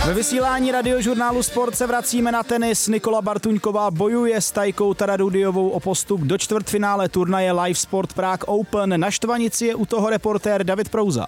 Ve vysílání radiožurnálu Sport se vracíme na tenis. Nikola Bartuňková bojuje s Tajkou Tararudiovou o postup do čtvrtfinále turnaje Live Sport Prague Open. Na štvanici je u toho reportér David Prouza.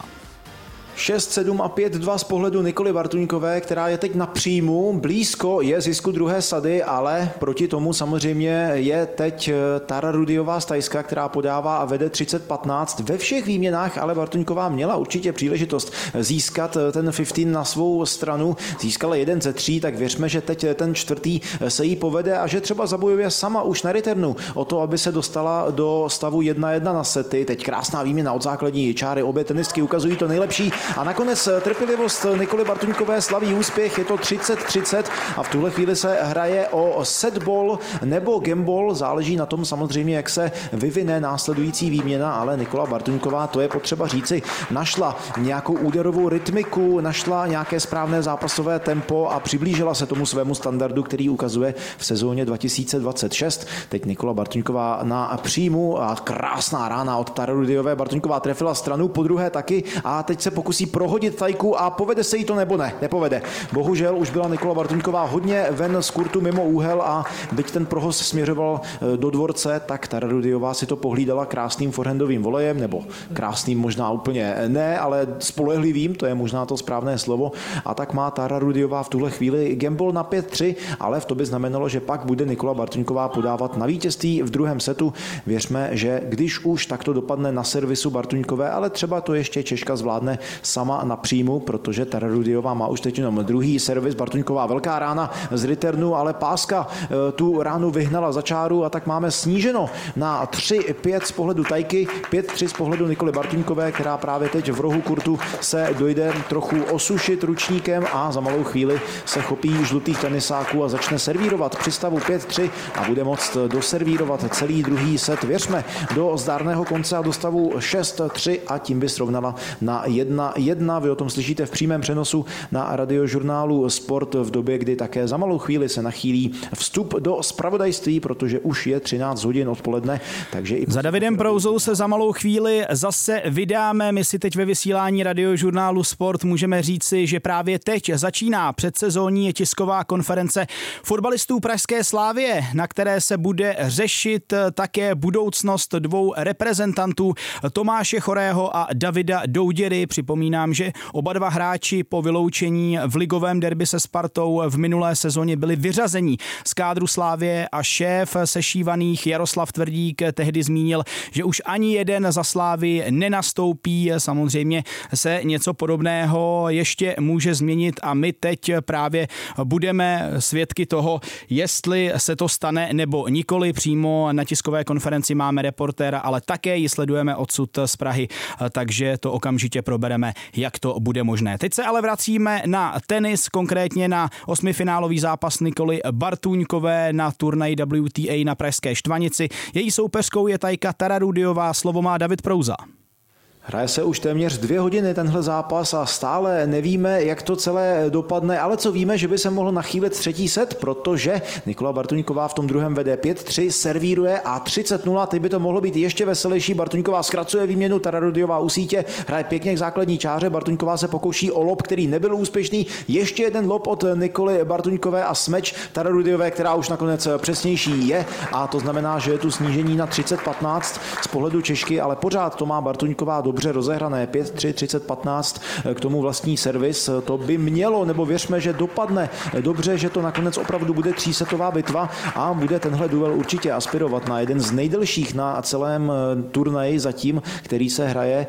6-7 a 5-2 z pohledu Nikoly Bartuňkové, která je teď na příjmu. Blízko je zisku druhé sady, ale proti tomu samozřejmě je teď Tararudiová z Tajska, která podává a vede 30-15. Ve všech výměnách ale Bartuňková měla určitě příležitost získat ten 15 na svou stranu. Získala 1 ze 3, tak věřme, že teď ten čtvrtý se jí povede a že třeba zabojuje sama už na returnu o to, aby se dostala do stavu 1-1 na sety. Teď krásná výměna od základní čáry. Obě tenistky ukazují to nejlepší. A nakonec trpělivost Nikoly Bartuňkové slaví úspěch, je to 30-30 a v tuhle chvíli se hraje o setball nebo gameball, záleží na tom samozřejmě, jak se vyvine následující výměna, ale Nikola Bartuňková, to je potřeba říci, našla nějakou úderovou rytmiku, našla nějaké správné zápasové tempo a přiblížila se tomu svému standardu, který ukazuje v sezóně 2026. Teď Nikola Bartuňková na příjmu a krásná rána od Tararudiové. Bartuňková trefila stranu, podruhé taky a teď se pokusí prohodit Tajku a povede se jí to nebo ne? Nepovede. Bohužel už byla Nikola Bartuňková hodně ven z kurtu mimo úhel a byť ten prohoz směřoval do dvorce, tak Tararudiová si to pohlídala krásným forehandovým volejem, nebo krásným možná úplně ne, ale spolehlivým, to je možná to správné slovo. A tak má Tararudiová v tuhle chvíli gameball na 5-3, ale to by znamenalo, že pak bude Nikola Bartuňková podávat na vítězství v druhém setu. Věřme, že když už tak to dopadne na servisu Bartuňkové, ale třeba to ještě Češka zvládne sama na příjmu, protože Tararudiová má už teď jenom druhý servis. Bartuňková velká rána z returnu, ale páska tu ránu vyhnala za čáru a tak máme sníženo na 3-5 z pohledu Tajky, 5-3 z pohledu Nikoly Bartuňkové, která právě teď v rohu kurtu se dojde trochu osušit ručníkem a za malou chvíli se chopí žlutých tenisáků a začne servírovat při stavu 5-3 a bude moct doservírovat celý druhý set. Věřme do zdárného konce a do stavu 6-3 a tím by srovnala na 1-1. Vy o tom slyšíte v přímém přenosu na radiožurnálu Sport v době, kdy také za malou chvíli se nachýlí vstup do zpravodajství, protože už je 13 hodin odpoledne. Takže i za Davidem Prouzou se za malou chvíli zase vydáme. My si teď ve vysílání radiožurnálu Sport můžeme říci, že právě teď začíná předsezónní tisková konference fotbalistů Pražské Slavie, na které se bude řešit také budoucnost dvou reprezentantů Tomáše Chorého a Davida Douděry. Připomínám, že oba dva hráči po vyloučení v ligovém derby se Spartou v minulé sezóně byli vyřazeni z kádru Slavie a šéf sešívaných Jaroslav Tvrdík tehdy zmínil, že už ani jeden za Slavii nenastoupí. Samozřejmě se něco podobného ještě může změnit a my teď právě budeme svědky toho, jestli se to stane nebo nikoli. Přímo na tiskové konferenci máme reportéra, ale také ji sledujeme odsud z Prahy, takže to okamžitě probereme, jak to bude možné. Teď se ale vracíme na tenis, konkrétně na osmifinálový zápas Nikoly Bartuňkové na turnaji WTA na pražské Štvanici. Její soupeřkou je Tajka Tararudiová, slovo má David Prouza. Hraje se už téměř 2 hodiny tenhle zápas a stále nevíme, jak to celé dopadne, ale co víme, že by se mohl nachýlit třetí set, protože Nikola Bartuňková v tom druhém vede 5-3, servíruje a 30-0, teď by to mohlo být ještě veselější. Bartuňková zkracuje výměnu, Tararudiová u sítě, hraje pěkně k základní čáře, Bartuňková se pokouší o lob, který nebyl úspěšný, ještě jeden lob od Nikoly Bartuňkové a smeč Tararudiové, která už nakonec přesnější je a to znamená, že je tu snížení na 30-15 z pohledu Češky, ale pořád to má Bartuňková dobře rozehrané, 5-3, 30-15, k tomu vlastní servis, to by mělo, nebo věřme, že dopadne dobře, že to nakonec opravdu bude třísetová bitva a bude tenhle duel určitě aspirovat na jeden z nejdelších na celém turnaji zatím, který se hraje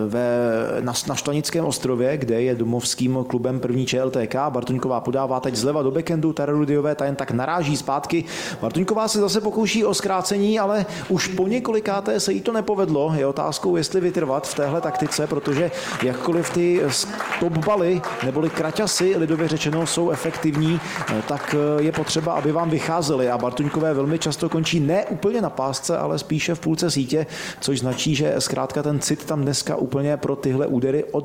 na Štvanickém ostrově, kde je domovským klubem první ČLTK. Bartuňková podává teď zleva do backendu, Tararudiové ta jen tak naráží zpátky. Bartuňková se zase pokouší o zkrácení, ale už po několikáté se jí to nepovedlo. Je otázkou, jestli vytrvat v téhle taktice, protože jakkoliv ty stopbaly neboli kraťasy, lidově řečeno, jsou efektivní, tak je potřeba, aby vám vycházely a Bartuňkové velmi často končí ne úplně na pásce, ale spíše v půlce sítě, což značí, že zkrátka ten cit tam dneska úplně pro tyhle údery od